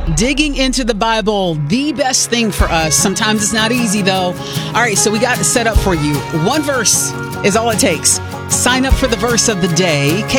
Digging into the Bible, the best thing for us. Sometimes it's not easy, though. All right, so we got it set up for you. One verse is all it takes. Sign up for the verse of the day.